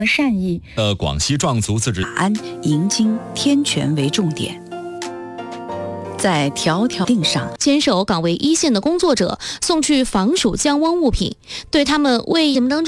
善意。 广西壮族自治安、迎金、天权为重点。在条条令上， 坚守岗位一线的工作者送去防暑降温物品，对他们为节目当中